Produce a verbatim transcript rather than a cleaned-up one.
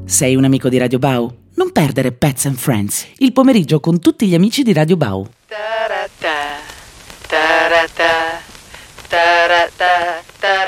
Sei un amico di Radio Bau? Non perdere Pets and Friends, il pomeriggio con tutti gli amici di Radio Bau. Ta-ra-ta, ta-ra-ta.